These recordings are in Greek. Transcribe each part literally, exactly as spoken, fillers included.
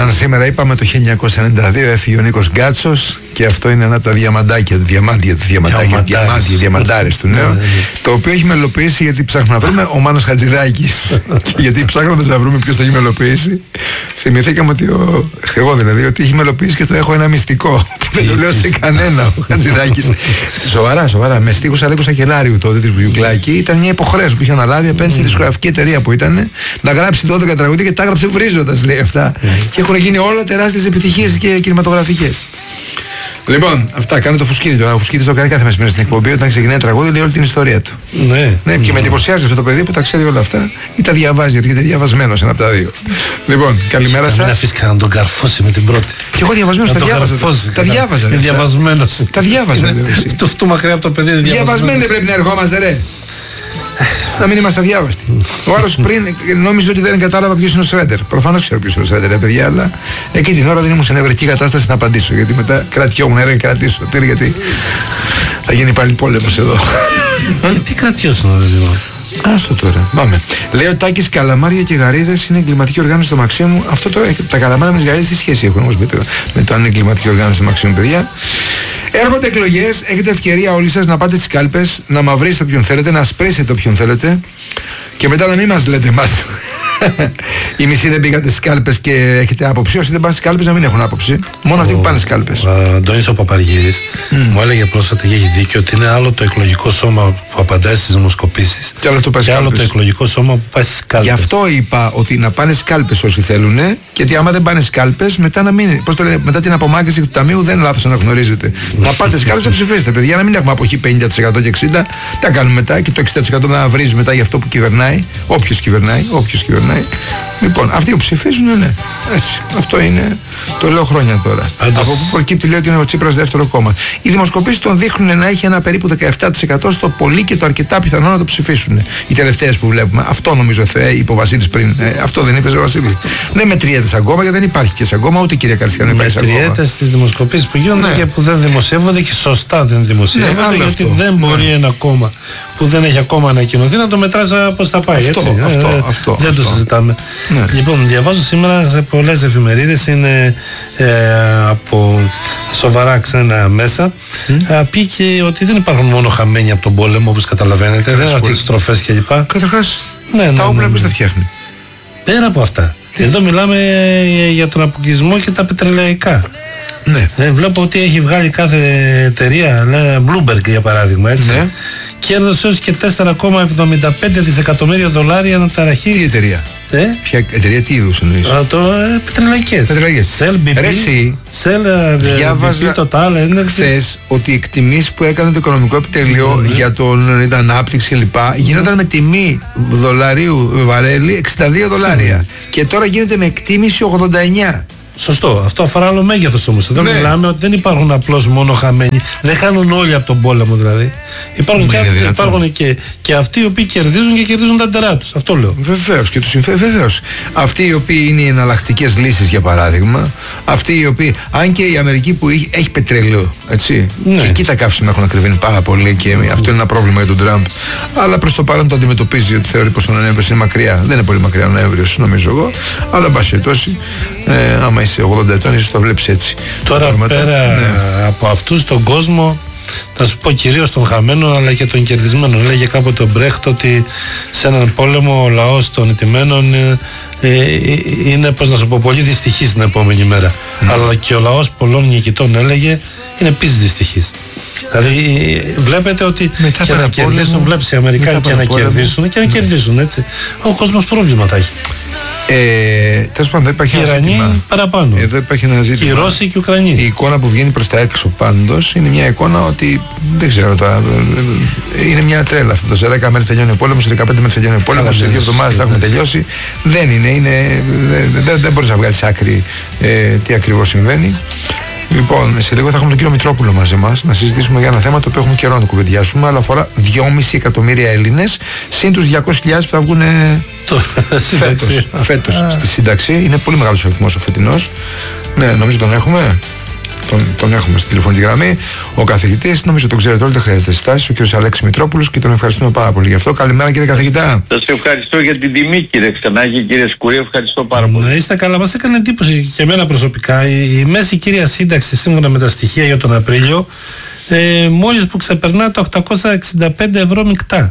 Σαν σήμερα είπαμε το χίλια εννιακόσια ενενήντα δύο έφυγε ο Νίκος Γκάτσος και αυτό είναι ένα από τα διαμαντάκια του, διαμάντια του, διαμαντάκια, διαμάντια, διαμαντάρες του νέου, το οποίο έχει μελοποιήσει γιατί ψάχνουμε να βρούμε ο Μάνος Χατζηδάκης. Και γιατί ψάχνοντας να βρούμε ποιος το έχει μελοποιήσει, θυμηθήκαμε ότι ο, εγώ δηλαδή, ότι έχει μελοποιήσει και το έχω ένα μυστικό που δεν το λέω σε κανένα ο Χατζηδάκης. Σοβαρά, σοβαρά. Με στίχους Αλέκου Σακελάριου, το Δημήτρη Βουγιουκλάκη, ήταν μια υποχρέωση που είχε αναλάβει απέναντι στη δισκογραφική εταιρεία που ήταν να γράψει δώδεκα τραγούδια και τα έγραψε βρίζοντας, λέει αυτά. Και έχουν γίνει όλα τεράστιες επιτυχίες και κινηματογραφικές. Λοιπόν, αυτά κάνει το Φουσκίδη. Ο Φουσκίδης το κάνει κάθε μεσημέρι στην εκπομπή. Όταν ξεκινάει τραγούδι, λέει όλη την ιστορία του. Ναι. ναι και με εντυπωσιάζει αυτό το παιδί που τα ξέρει όλα αυτά ή τα διαβάζει, γιατί είναι διαβασμένο ένα από τα δύο. Λοιπόν, καλημέρα σας. Μην αφήσει κανένα να τον καρφώσει με την πρώτη. Και εγώ διαβασμένο τα διάβαζα. Τα διάβαζα. Είναι διαβασμένο. Τα διάβαζα. Αυτό μακριά από το παιδί δεν διαβάζει. Διαβασμένοι πρέπει να ερχόμαστε, ρε. Να μην είμαστε αδιάβαστοι. Ο άλλος πριν νόμιζε ότι δεν κατάλαβα ποιος είναι ο Σρέντερ. Προφανώς ξέρω ποιος είναι ο Σρέντερ, παιδιά, αλλά εκείνη την ώρα δεν ήμουν σε νευρική κατάσταση να απαντήσω. Γιατί μετά κρατιόμουν, έλεγα κρατήσω. Τι, γιατί θα γίνει πάλι πόλεμος εδώ. Γιατί κρατιώσουν, ρε παιδί. Άστο τώρα, πάμε. Λέει ο Τάκης, καλαμάρια και γαρίδες είναι εγκληματική οργάνωση στο Μαξίμου. Αυτό τώρα, τα καλαμάρια με τις γαρίδες τι σχέση έχουν όμως με το αν είναι εγκληματική οργάνωση στο Μαξίμου, παιδιά. Έρχονται εκλογές, έχετε ευκαιρία όλοι σας να πάτε στις κάλπες, να μαυρίσετε όποιον θέλετε, να σπρέσετε όποιον θέλετε και μετά να μην μας λέτε εμάς. Οι μισοί δεν πήγατε στις κάλπες και έχετε άποψη. Όσοι δεν πάνε στις κάλπες να μην έχουν άποψη. Μόνο αυτοί που πάνε στις κάλπες. Ο Αντώνης ο Παπαργύρης mm. μου έλεγε πρόσφατα και έχει δίκιο ότι είναι άλλο το εκλογικό σώμα που απαντάει στις δημοσκοπήσεις και άλλο το, και άλλο το εκλογικό σώμα που πάει στις κάλπες. Γι' αυτό είπα ότι να πάνε στις κάλπες όσοι θέλουν, γιατί άμα δεν πάνε στις κάλπες, μετά, να μην, πώς το λένε, μετά την απομάκρυνση του ταμείου δεν είναι λάθος να γνωρίζετε. Να πάτε στις κάλπες να ψηφίσετε, παιδιά, να μην έχουμε αποχή πενήντα τοις εκατό και εξήντα τοις εκατό. Τα κάνουμε μετά και το εξήντα τοις εκατό να βρίζει μετά για αυτό που κυβερνάει, όποιος κυβερνάει, όποιος κυβερνάει. Λοιπόν, αυτοί που ψηφίζουν, ναι. Έτσι. Αυτό είναι. Το λέω χρόνια τώρα. Άντως. Από πού προκύπτει, λέει ότι είναι ο Τσίπρας δεύτερο κόμμα. Οι δημοσκοπήσεις τον δείχνουν να έχει ένα περίπου δεκαεπτά τοις εκατό στο πολύ και το αρκετά πιθανό να το ψηφίσουν. Οι τελευταίες που βλέπουμε. Αυτό νομίζω Θεέ, είπε ο Βασίλης πριν. Ε, αυτό δεν είπε ο Βασίλης. Δεν μετριέται σαν κόμμα γιατί δεν υπάρχει και σαν κόμμα, ούτε κυρία Καριστιανού υπάρχει σαν κόμμα. Μετριέται στις δημοσκοπήσεις που γίνονται, ναι, και που δεν δημοσιεύονται και σωστά δεν δημοσιεύονται. Ναι, γιατί αυτό. Δεν μπορεί, ναι, ένα κόμμα που δεν έχει ακόμα ανακοινωθεί να το μετράζει πώς θα πάει. Αυτό, έτσι. Αυτό, ε, αυτό, δεν αυτό. το συζητάμε. Ναι. Λοιπόν, διαβάζω σήμερα σε πολλές εφημερίδες, είναι ε, από σοβαρά ξένα μέσα. Mm. Ε, πήγε ότι δεν υπάρχουν μόνο χαμένοι από τον πόλεμο, όπως καταλαβαίνετε. Δεν είναι αυτές τις τροφές κλπ. Καταρχάς, ναι, ναι, τα όπλα ναι, ναι. που τα φτιάχνει. Πέρα από αυτά. Τι? Εδώ μιλάμε για τον αποκλεισμό και τα πετρελαϊκά. Ναι. Ε, βλέπω ότι έχει βγάλει κάθε εταιρεία, λέει, Bloomberg για παράδειγμα, έτσι. Ναι. Κέρδος έως και τέσσερα κόμμα εβδομήντα πέντε δισεκατομμύρια δολάρια αναταραχή. Τι εταιρεία? Ε? Ποια εταιρεία, τι είδους εννοείς? Α, το ε, πετρελαϊκές. Πετρελαϊκές. Shell, μπι πι, Ρε εσύ, Shell, διάβαζα χθες ότι οι εκτιμήσεις που έκανε το οικονομικό επιτελείο mm-hmm. για τον, την ανάπτυξη κλπ. Γινόταν mm-hmm. με τιμή δολαρίου βαρέλι εξήντα δύο δολάρια. Mm-hmm. Και τώρα γίνεται με εκτίμηση ογδόντα εννιά. Σωστό. Αυτό αφορά άλλο μέγεθος όμως. Εδώ ναι. μιλάμε ότι δεν υπάρχουν απλώς μόνο χαμένοι. Δεν χάνουν όλοι από τον πόλεμο δηλαδή. Υπάρχουν, και, αυτοί, υπάρχουν και, και αυτοί οι οποίοι κερδίζουν και κερδίζουν τα ντερά τους. Αυτό λέω. Βεβαίως και τους συμφέρει. Βεβαίως. Αυτοί οι οποίοι είναι οι εναλλακτικές λύσεις για παράδειγμα. Αυτοί οι οποίοι. Αν και η Αμερική που έχει, έχει πετρέλαιο. Έτσι. Ναι. Και εκεί τα καύσιμα έχουν ακριβήνει πάρα πολύ και mm. αυτό είναι ένα πρόβλημα για τον Τραμπ. Αλλά προς το παρόν το αντιμετωπίζει ότι θεωρεί πως ο Νοέμβριος είναι μακριά. Δεν είναι πολύ μακριά ο Νοέμβριος, νομίζω εγώ. Αλλά εν πάση περιπτώσει, ε, άμα είσαι ογδόντα ετών, ίσως το βλέπεις έτσι. Τώρα Πράγματι, πέρα ναι. από αυτούς τον κόσμο, θα σου πω κυρίως των χαμένων αλλά και των κερδισμένων. Λέγε κάποτε ο Μπρέχτ ότι σε έναν πόλεμο ο λαός των ηττημένων ε, ε, είναι, πώς να σου πω, πολύ δυστυχής την επόμενη μέρα. Mm. Αλλά και ο λαός πολλών νικητών, έλεγε, είναι επίσης δυστυχής. Δηλαδή βλέπετε ότι μετά και να κερδίσουν, βλέπεις οι Αμερικάνοι και να κερδίσουν και να κερδίσουν, έτσι. Ο κόσμος πρόβλημα θα έχει. Ε, τέλος πάντων, εδώ υπάρχει ένα ζήτημα. Παραπάνω. Εδώ υπάρχει ένα ζήτημα. Και οι Ρώσοι και οι Ουκρανοί. Η εικόνα που βγαίνει προς τα έξω πάντως είναι μια εικόνα ότι δεν ξέρω τώρα. Είναι μια τρέλα αυτό. Σε δέκα μέρες τελειώνει ο πόλεμος, σε δεκαπέντε μέρες τελειώνει ο πόλεμος, σε δύο εβδομάδες θα έχουμε τελειώσει. Δεν είναι. είναι δεν, δεν, δεν μπορείς να βγάλεις άκρη ε, τι ακριβώς συμβαίνει. Λοιπόν, σε λίγο θα έχουμε τον κύριο Μητρόπουλο μαζί μας να συζητήσουμε για ένα θέμα το οποίο έχουμε καιρό να το κουβεντιάσουμε, αλλά αφορά δυόμισι εκατομμύρια Έλληνες συν τους διακόσιες χιλιάδες που θα βγουν φέτος, φέτος στη σύνταξη. Είναι πολύ μεγάλος ο αριθμός ο φετινός. Ναι, νομίζω τον έχουμε. τον, τον έχουμε στη τηλεφωνική γραμμή. Ο καθηγητής, νομίζω τον ξέρετε όλοι, δεν χρειάζεται συστάσεις, ο κ. Αλέξης Μητρόπουλος, και τον ευχαριστούμε πάρα πολύ γι' αυτό. Καλημέρα, κύριε καθηγητά. Σας ευχαριστώ για την τιμή, κύριε Ξανάκη, κύριε Σκουρή, ευχαριστώ πάρα πολύ. Να είστε καλά, μας έκανε εντύπωση και εμένα προσωπικά. Η, η μέση κύρια σύνταξη, σύμφωνα με τα στοιχεία για τον Απρίλιο, ε, μόλις που ξεπερνά τα οκτακόσια εξήντα πέντε ευρώ μεικτά.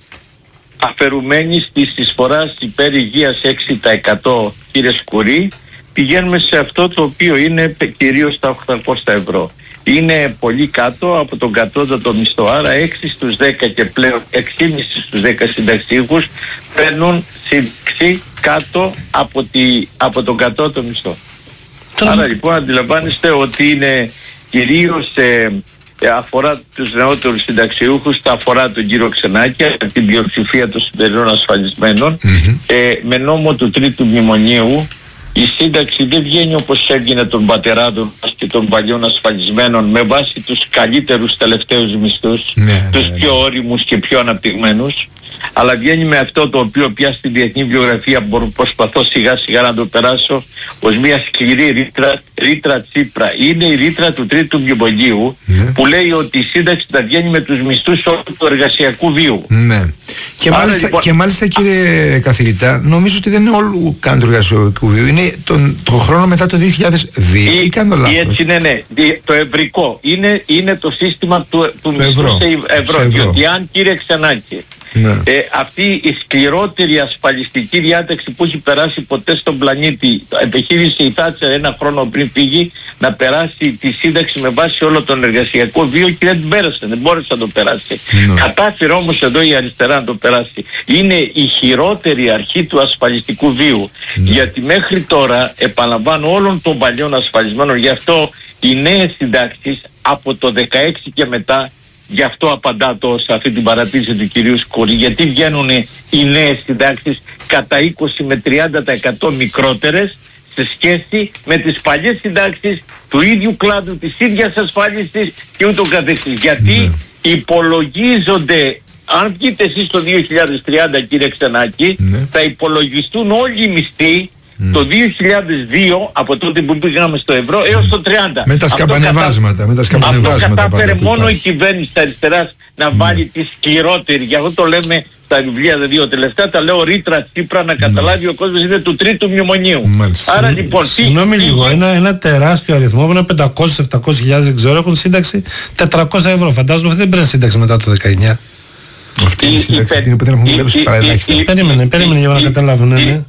Αφαιρουμένη της εισφοράς υπέρ υγείας έξι τοις εκατό, κύριε Σκουρή, πηγαίνουμε σε αυτό το οποίο είναι κυρίως τα οκτακόσια ευρώ. Είναι πολύ κάτω από τον κατώτατο μισθό, άρα έξι στους δέκα και πλέον έξι κόμμα πέντε στους δέκα συνταξιούχους παίρνουν σύνταξη κάτω από, τη, από τον κατώτατο μισθό. Τώρα... Άρα λοιπόν αντιλαμβάνεστε ότι είναι κυρίως ε, αφορά τους νεότερους συνταξιούχους, τα αφορά τον κύριο Ξενάκη, την πλειοψηφία των σημερινών ασφαλισμένων. Mm-hmm. ε, με νόμο του τρίτου μνημονίου η σύνταξη δεν βγαίνει όπως έγινε των πατεράδων μας και των παλιών ασφαλισμένων με βάση τους καλύτερους τελευταίους μισθούς, ναι, τους ναι, πιο όριμους και πιο αναπτυγμένους, αλλά βγαίνει με αυτό το οποίο πια στη διεθνή βιογραφία προσπαθώ σιγά σιγά να το περάσω ως μια σκληρή ρήτρα, ρήτρα Τσίπρα. Είναι η ρήτρα του τρίτου μνημονίου, ναι, που λέει ότι η σύνταξη θα βγαίνει με τους μισθούς όλου του εργασιακού βίου. Ναι. Και, άρα, μάλιστα, λοιπόν, και μάλιστα κύριε καθηγητά, νομίζω ότι δεν είναι όλου καν του εργασιακού βίου, είναι τον, τον χρόνο μετά το δύο χιλιάδες δύο ή, ή κάνω λάθος? Έτσι, ναι, ναι. Το ευρικό είναι, είναι το σύστημα του, του μισθού ευρώ, σε ευρώ, ευρώ. Διότι αν, κύριε Ξανάκη, ναι, ε, αυτή η σκληρότερη ασφαλιστική διάταξη που έχει περάσει ποτέ στον πλανήτη, επιχείρησε η Θάτσερ ένα χρόνο πριν φύγει να περάσει τη σύνταξη με βάση όλο τον εργασιακό βίο και δεν την πέρασε, δεν μπόρεσε να το περάσει. Ναι. Κατάφερε όμως εδώ η αριστερά να το περάσει. Είναι η χειρότερη αρχή του ασφαλιστικού βίου. Ναι. Γιατί μέχρι τώρα, επαναλαμβάνω, όλων των παλιών ασφαλισμένων, γι' αυτό οι νέες συντάξεις από το δεκαέξι και μετά, γι' αυτό απαντάω σε αυτή την παρατήρηση του κυρίου Σκουρή, γιατί βγαίνουν οι νέες συντάξεις κατά είκοσι με τριάντα τοις εκατό μικρότερες σε σχέση με τις παλιές συντάξεις του ίδιου κλάδου, της ίδιας ασφάλισης και ούτω καθεξής. Γιατί mm. υπολογίζονται, αν βγείτε εσείς το δύο χιλιάδες τριάντα, κύριε Ξενάκη, mm. θα υπολογιστούν όλοι οι μισθοί Mm. το δύο χιλιάδες δύο, από τότε που πήγαμε στο ευρώ, έως το τριάντα. Με τα σκαμπανεβάσματα. Με τα σκαμπανεβάσματα. Αυτό κατάφερε μόνο η κυβέρνηση της αριστεράς να mm. βάλει τη σκληρότερη. Γι' αυτό το λέμε στα βιβλία τα δύο τελευταία, τα λέω ρήτρα Τσίπρα, να καταλάβει mm. ο κόσμος, είναι του τρίτου μνημονίου. Μάλιστα. Άρα λοιπόν... Συγγνώμη λίγο, ένα, ένα τεράστιο αριθμό, ένα πεντακόσιες με επτακόσιες χιλιάδες, δεν ξέρω, έχουν σύνταξη τετρακόσια ευρώ. Φαντάζομαι αυτή δεν πρέπει σύνταξη μετά το δεκαεννιά. Αυτή είναι η σύνταξη που δεν έχουν δουλέψει παραελάχιστα. Περίμενε, περίμενε για να καταλάβουν.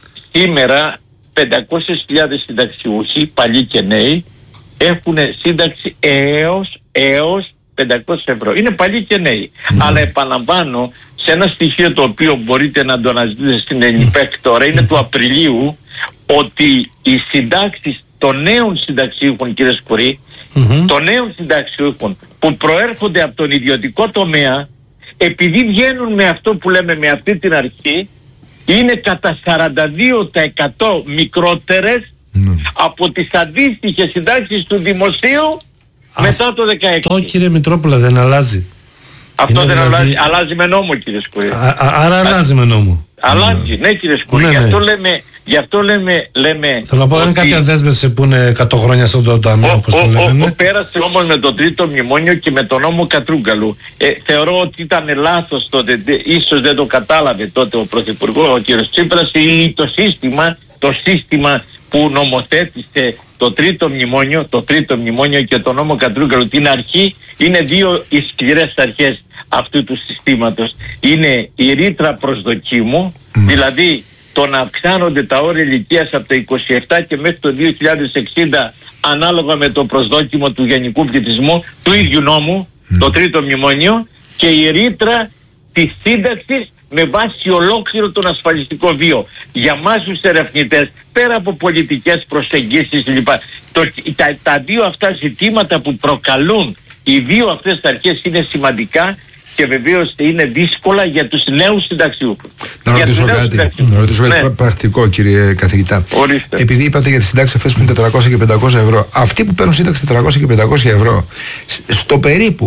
Σήμερα πεντακόσιες χιλιάδες συνταξιούχοι, παλιοί και νέοι, έχουν σύνταξη έως, έως πεντακόσια ευρώ. Είναι παλιοί και νέοι. Mm. Αλλά επαναλαμβάνω, σε ένα στοιχείο το οποίο μπορείτε να το αναζητήσετε στην ΕΝΙΠΕΚ τώρα, είναι του Απριλίου, ότι οι συντάξεις των νέων συνταξιούχων, κύριε Σκουρή, mm-hmm. των νέων συνταξιούχων που προέρχονται από τον ιδιωτικό τομέα, επειδή βγαίνουν με αυτό που λέμε, με αυτή την αρχή, είναι κατά σαράντα δύο τοις εκατό μικρότερες mm. από τις αντίστοιχες συντάξεις του δημοσίου Α, μετά το δεκαέξι. Αυτό, κύριε Μητρόπουλα, δεν αλλάζει? Αυτό είναι δεν δηλαδή... αλλάζει, αλλάζει με νόμο, κύριε Σκουρή. Α, α, άρα αλλάζει με νόμο. Αλλάζει, ναι, κύριε Σκουρή. Ναι, ναι. Γι' αυτό λέμε, γι' αυτό λέμε, λέμε θέλω να πω, δεν είναι κάποια δέσμευση που είναι εκατό χρόνια στον ταμείο, όπως το λέμε. Πέρασε όμως με το τρίτο μνημόνιο και με τον νόμο Κατρούγκαλου. Ε, θεωρώ ότι ήταν λάθος τότε, ίσως δεν το κατάλαβε τότε ο Πρωθυπουργός, ο κύριος Τσίπρας, ή το σύστημα, το σύστημα που νομοθέτησε το τρίτο μνημόνιο, το τρίτο μνημόνιο και το νόμο Κατρούγκαλου. Την αρχή είναι δύο οι σκληρές αρχές αυτού του συστήματος. Είναι η ρήτρα προσδοκίμου, mm. δηλαδή το να αυξάνονται τα όρια ηλικίας από τα είκοσι επτά και μέχρι το δύο χιλιάδες εξήντα ανάλογα με το προσδόκιμο του γενικού πληθυσμού του ίδιου νόμου, mm. το τρίτο μνημόνιο, και η ρήτρα της σύνταξης με βάση ολόκληρο τον ασφαλιστικό βίο. Για μας τους ερευνητές, πέρα από πολιτικές προσεγγίσεις κλπ, τα, τα δύο αυτά ζητήματα που προκαλούν οι δύο αυτές τα αρχές είναι σημαντικά και βεβαίως είναι δύσκολα για τους νέους συνταξιούχους. Να ρωτήσω κάτι, να ρωτήσω κάτι ναι. πρακτικό, κύριε καθηγητά. Ορίστε. Επειδή είπατε για τις συντάξεις αυτές που είναι τετρακόσια και πεντακόσια ευρώ, αυτοί που παίρνουν σύνταξη τετρακόσια και πεντακόσια ευρώ, στο περίπου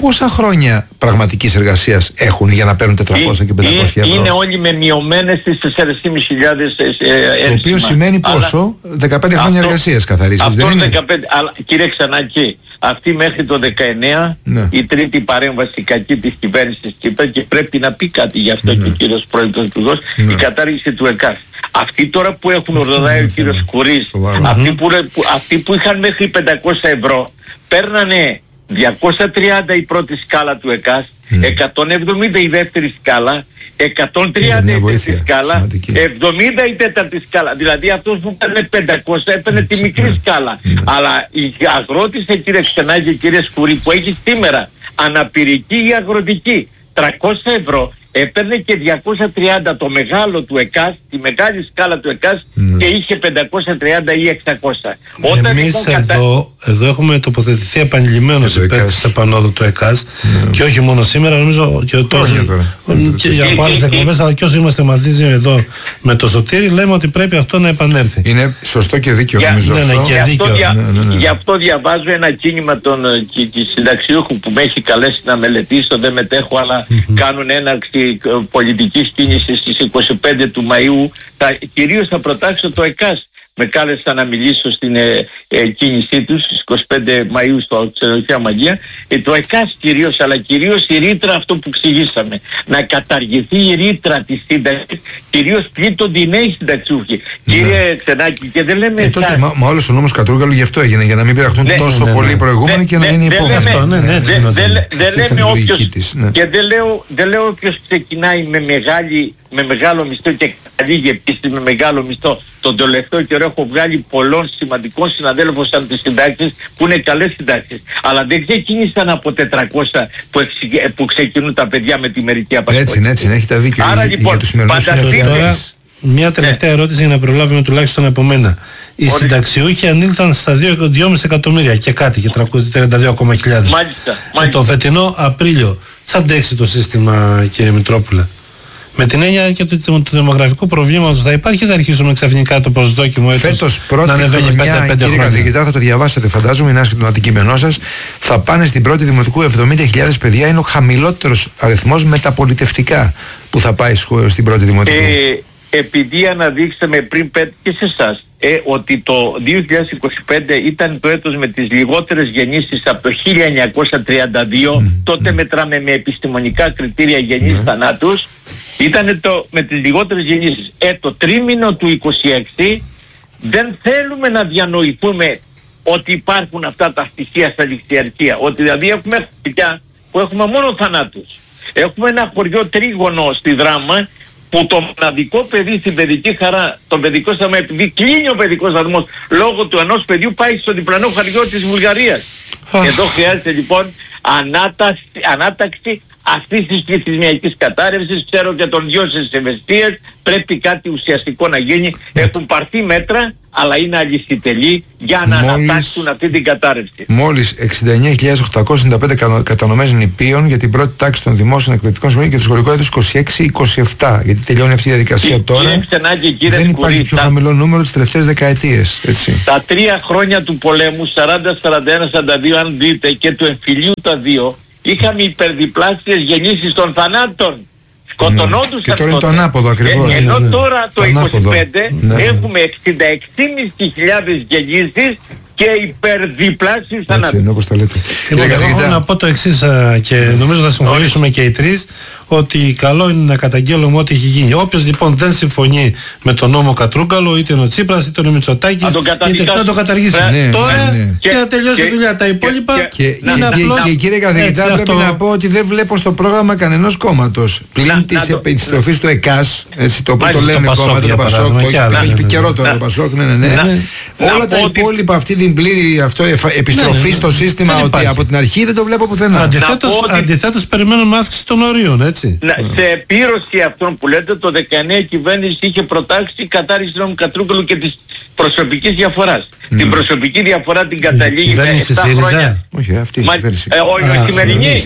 πόσα χρόνια πραγματικής εργασίας έχουν για να παίρνουν τετρακόσια και πεντακόσια ευρώ? Είναι όλοι με μειωμένες στις τέσσερις χιλιάδες πεντακόσια. Το οποίο σημαίνει πόσο? δεκαπέντε χρόνια εργασίας καθαρίζεις, δεν είναι? δεκαπέντε, αλλά κύριε Ξανάκη, αυτή μέχρι το δεκαεννέα, ναι, η τρίτη παρέμβαση κακή της κυβέρνησης Κύπρα, και πρέπει να πει κάτι γι' αυτό, ναι, και ο κύριος Πρωθυπουργός, ναι, η κατάργηση του ΕΚΑΣ. Αυτοί τώρα που έχουν ορδοδάει ο κύριος Κουρής, αυτοί που, που, αυτοί που είχαν μέχρι πεντακόσια ευρώ, παίρνανε διακόσια τριάντα η πρώτη σκάλα του ΕΚΑΣ, mm. εκατόν εβδομήντα η δεύτερη σκάλα, εκατόν τριάντα η δεύτερη σκάλα, σημαντική. εβδομήντα η τέταρτη σκάλα. Δηλαδή αυτός που παίρνε πεντακόσια έπαιρνε mm. τη μικρή mm. σκάλα. Mm. Αλλά η αγρότησε, κύριε Ξενάκη και κύριε Σκουρή, που έχει σήμερα αναπηρική ή αγροτική τριακόσια ευρώ, έπαιρνε και διακόσια τριάντα το μεγάλο του ΕΚΑΣ, τη μεγάλη σκάλα του ΕΚΑΣ, mm. και είχε πεντακόσια τριάντα ή εξακόσια. Εμείς εδώ, κατα... εδώ έχουμε τοποθετηθεί επανειλημμένως υπέρ της επανόδου του ΕΚΑΣ, mm. και όχι μόνο σήμερα, νομίζω και τόσο και για άλλες εκπομπές, αλλά και όσοι είμαστε μαζί εδώ με το Σωτήρη, λέμε ότι πρέπει αυτό να επανέλθει. Είναι σωστό και δίκαιο, για, νομίζω. Ναι, ναι, αυτό. Και γι' δίκαιο. αυτό, δια, ναι, ναι, ναι. Γι' αυτό διαβάζω ένα κίνημα των συνταξιούχων που με έχει καλέσει να μελετήσω, δεν μετέχω, αλλά mm-hmm. κάνουν έναρξη πολιτικής κίνησης στις είκοσι πέντε του Μαΐου. Θα, κυρίως θα προτάξω το ΕΚΑΣ. Με κάλεσα να μιλήσω στην ε, ε, κίνησή τους στις είκοσι πέντε Μαΐου στο ξενοδοχείο Αμαγία. Ε, το ΕΚΑΣ κυρίως, αλλά κυρίως η ρήτρα, αυτό που εξηγήσαμε. Να καταργηθεί η ρήτρα της σύνταξης, κυρίως πλήττονται οι νέοι συνταξιούχοι. Ναι. Κύριε Ξενάκη, και δεν λέμε... Ε, τότε, μα, μα όλος ο νόμος Κατρούγκαλου γι' αυτό έγινε, για να μην πειραχτούν ναι, τόσο ναι, ναι, πολλοί ναι. προηγούμενοι ναι, και να είναι υπόλοιποι. Δεν λέμε όποιος... Και δεν λέω όποιος ξεκινάει με μεγάλη... με μεγάλο μισθό και καταλήγει επίσης με μεγάλο μισθό. Τον τελευταίο καιρό έχω βγάλει πολλών σημαντικών συναδέλφων σαν τις συντάξεις που είναι καλές συντάξεις. Αλλά δεν ξεκίνησαν από τετρακόσια που, εξ, που ξεκινούν τα παιδιά με τη μερική απασχόληση. Έτσι, έτσι, έχει τα δίκιο. Άρα για, λοιπόν, τώρα, μια τελευταία ναι. ερώτηση για να προλάβουμε τουλάχιστον από μένα. Οι Ωραία. συνταξιούχοι ανήλθαν στα δύο κόμμα πέντε εκατομμύρια και κάτι, και τριάντα δύο χιλιάδες. Μάλιστα, μάλιστα. Το φετινό Απρίλιο θα αντέξει το σύστημα, κύριε Μητρόπουλε? Με την έννοια και του, του δημογραφικού προβλήματος θα υπάρχει, θα αρχίσουμε ξαφνικά το προσδόκιμο έτος φέτος πρώτη να ανεβαίνει πέντε πέντε κύριε χρόνια. Καθηγητά, θα το διαβάσετε, φαντάζομαι, είναι άσχετο το αντικείμενό σας. Θα πάνε στην πρώτη δημοτικού εβδομήντα χιλιάδες παιδιά, είναι ο χαμηλότερος αριθμός μεταπολιτευτικά που θα πάει στην πρώτη δημοτικού. Ε, επειδή αναδείξαμε πριν πέντε και σε εσάς ε, ότι το δύο χιλιάδες είκοσι πέντε ήταν το έτος με τις λιγότερες γεννήσεις από το χίλια εννιακόσια τριάντα δύο, mm. τότε mm. μετράμε με επιστημονικά κριτήρια γεννήσεις mm. θανάτους, ήταν το με τις λιγότερες γεννήσεις. Ε, το τρίμηνο του είκοσι έξι δεν θέλουμε να διανοηθούμε ότι υπάρχουν αυτά τα στοιχεία στα ληξιαρχεία, ότι δηλαδή έχουμε παιδιά που έχουμε μόνο θανάτους. Έχουμε ένα χωριό τρίγωνο στη Δράμα που το μοναδικό παιδί στην παιδική χαρά, το παιδικό σταθμό, επειδή κλείνει ο παιδικός σταθμός λόγω του ενός παιδιού, πάει στο διπλανό χωριό της Βουλγαρίας. Εδώ χρειάζεται λοιπόν ανάταξη, ανάταξη αυτής της πληθυσμιακής κατάρρευσης. Ξέρω και των δυο στις ευαισθητίες πρέπει κάτι ουσιαστικό να γίνει. Έχουν πάρθει μέτρα, αλλά είναι αλυσιτελή για να μόλις, ανατάξουν αυτή την κατάρρευση. Μόλις εξήντα εννέα χιλιάδες οκτακόσιες ενενήντα πέντε κατανομές νηπίων για την πρώτη τάξη των δημόσιων εκπαιδευτικών σχολείων και το σχολικό έτος είκοσι έξι είκοσι επτά. Γιατί τελειώνει αυτή η διαδικασία και, τώρα. Κύριε Ξενάκη, κύριε δεν Σκουρή, υπάρχει πιο τα, χαμηλό νούμερο τις τελευταίες δεκαετίες. Έτσι. Τα τρία χρόνια του πολέμου, σαράντα, σαράντα ένα, σαράντα δύο, αν δείτε, και του εμφυλίου τα δύο, είχαμε υπερδιπλάσιες γεννήσεις των θανάτων. Σκοτωνόντουσαν. Και τώρα είναι το ανάποδο ακριβώς. Ε, ενώ ναι, τώρα το, το είκοσι πέντε ναι. έχουμε εξήντα έξι χιλιάδες πεντακόσιες γεννήσεις και υπερδιπλάσιες θανάτους. Έτσι είναι όπως τα λέτε. Εγώ έχω να πω το εξής, και νομίζω θα συμφωνήσουμε και οι τρεις, ότι καλό είναι να καταγγέλουμε ό,τι έχει γίνει. Όποιος λοιπόν δεν συμφωνεί με τον νόμο Κατρούγκαλο, είτε είναι ο Τσίπρας είτε είναι ο Μητσοτάκης, είτε να το καταργήσει. Ναι, τώρα ναι, ναι. και να τελειώσει η δουλειά. Τα υπόλοιπα και, και, είναι απλώς... Και, και κύριε καθηγητά, πρέπει αυτό... να πω ότι δεν βλέπω στο πρόγραμμα κανενός κόμματος πλην της επιστροφής του ΕΚΑΣ, έτσι το οποίο το λένε κόμματα, το Πασόκ, έχει πει καιρό τώρα το Πασόκ, ναι, ναι. Όλα τα υπόλοιπα, αυτή την πλήρη επιστροφή στο σύστημα, ότι από την αρχή δεν το βλέπω πουθενά. Αντιθέτως περιμένουμε αύξηση των ορίων, έτσι. Να, σε επίρρωση αυτών που λέτε, το δεκαεννέα η κυβέρνηση είχε προτάξει κατάργηση του νόμου Κατρούγκαλου και της προσωπικής διαφοράς. Mm. Την προσωπική διαφορά την καταλήγει με επτά χρόνια. Όχι, αυτή η κυβέρνηση. Ε, όχι, η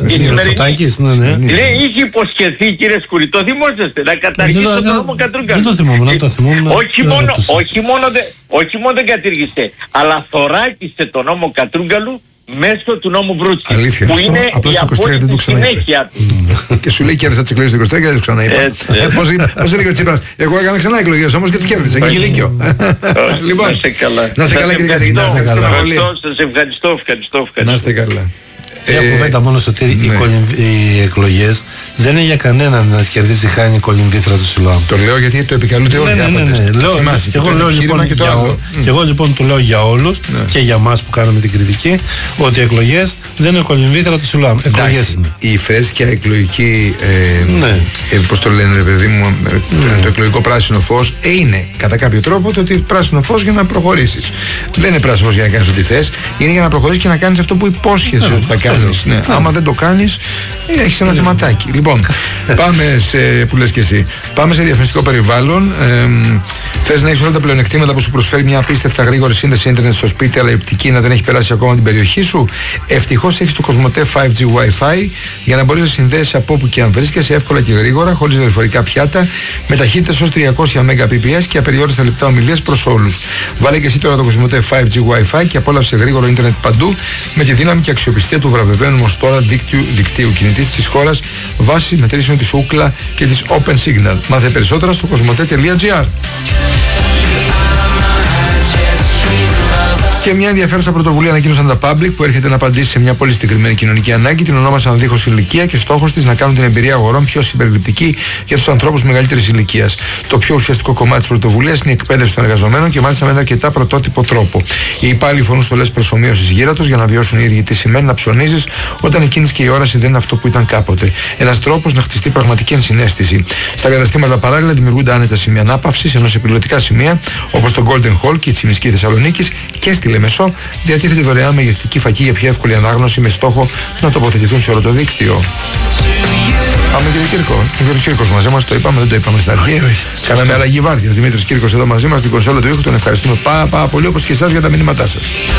σημερινή. Λέει, είχε υποσχεθεί, κύριε Σκουρή, το θυμόσαστε, να καταργήσει τον νόμο Κατρούγκαλου. Δεν το θυμόμουν, το θυμόμουν. Όχι μόνο δεν κατήργησε, αλλά θωράκισε τον νόμο Κατρούγκαλου μέσω του νόμου Βρούτσκι. Αλήθεια, που αυτό, είναι η απόλυτη συνέχεια του. Και σου λέει κέρδισα τις εκλογές του είκοσι τρία και δεν τους ξαναείπα. Ε, πώς, πώς έλεγε ο Τσίπρας, εγώ έκανα ξανά εκλογές όμως και τις κέρδισα. Έχει δίκιο. Λοιπόν, να είστε καλά. Να είστε καλά κύριε καθηγητά. Σας ευχαριστώ, ευχαριστώ. Να είστε καλά. Μια ε, κουβέντα μόνο στο ότι ναι. οι, οι εκλογές δεν είναι για κανέναν να τις κερδίσει χάνει η κολυμβήθρα του Σιλουάμ. Το λέω γιατί το επικαλούνται όλοι οι άπαντες. Ναι, ναι, ναι. Λέω, θυμάσαι, και εγώ λέω λοιπόν, και, για, mm. και εγώ λοιπόν το λέω για όλους ναι. και για μας που κάναμε την κριτική ότι οι εκλογές δεν είναι κολυμβήθρα του Σιλουάμ. Εκλογές είναι. Η φρέσκια εκλογική ε, ναι. ε, πώς το λένε ρε παιδί μου ε, ναι. το εκλογικό πράσινο φως ε, είναι κατά κάποιο τρόπο το ότι πράσινο φως για να προχωρήσεις. Δεν είναι πράσινο φως για να κάνεις ό,τι θες. Είναι για να προχωρήσεις και να κάνεις αυτό που υπόσχεσαι ότι θα κάνεις. Ναι. Άμα δεν το κάνεις, έχεις ένα θεματάκι. Λοιπόν, πάμε σε, που λες και εσύ, πάμε σε διαφημιστικό περιβάλλον. Ε, θες να έχεις όλα τα πλεονεκτήματα που σου προσφέρει μια απίστευτα γρήγορη σύνδεση ίντερνετ στο σπίτι, αλλά η οπτική να δεν έχει περάσει ακόμα την περιοχή σου? Ευτυχώς έχεις το Κοσμοτέ φάιβ τζι Wi-Fi για να μπορείς να συνδέσεις από όπου και αν βρίσκεσαι εύκολα και γρήγορα, χωρίς δορυφορικά πιάτα, με ταχύτητες ως τριακόσια Mbps και απεριόριστα λεπτά ομιλίας προς όλους. Βάλε και εσύ τώρα το Κοσμοτέ φάιβ τζι Wi-Fi και απόλαυσε γρήγορο ίντερνετ παντού με τη δύναμη και αξιοπιστία του βραβευμένου ως τώρα δικτύου, δικτύου κινητής της χώρας βάσει μετρήσεων της Ookla και της Open Signal. Μάθε περισσότερα στο κοσμοτέ τελεία τζι άρ. Και μια ενδιαφέρουσα πρωτοβουλία ανακοίνωσαν τα Public που έρχεται να απαντήσει σε μια πολύ συγκεκριμένη κοινωνική ανάγκη. Την ονόμασαν δίχως ηλικία και στόχος της να κάνουν την εμπειρία αγορών πιο συμπεριληπτική για τους ανθρώπους μεγαλύτερης ηλικίας. Το πιο ουσιαστικό κομμάτι της πρωτοβουλίας είναι η εκπαίδευση των εργαζομένων και μάλιστα με ένα αρκετά πρωτότυπο τρόπο. Οι υπάλληλοι φωνούν στολές προσομοίωσης γύρα τους για να βιώσουν οι ίδιοι τι σημαίνει να ψωνίζεις όταν η κίνηση και η όραση δεν είναι αυτό που ήταν κάποτε. Ένας τρόπος να χτιστεί πραγματική ενσυναίσθηση. Στα καταστήματα παράλληλα δημιουργούνται άνετα σημεία ανάπαυσης, ενώ σε πιλωτικά σημεία όπως το Golden Hall και η Τσιμισκή Θεσσαλονίκης και στη Λεμεσό διατίθεται δωρεάν μεγεθυντική φακή για πιο εύκολη ανάγνωση με στόχο να τοποθετηθούν σε όλο το δίκτυο. Πάμε κύριε Κύρκο. Ο Γιώργος Κύρκος μαζί μας, το είπαμε, δεν το είπαμε στα αρχή. Κάναμε αλλαγή βάρδιας. Δημήτρης Κύρκος εδώ μαζί μας στην κονσόλα του ήχου. Τον ευχαριστούμε πάρα, πάρα πολύ όπως και εσάς για τα μηνύματά σας.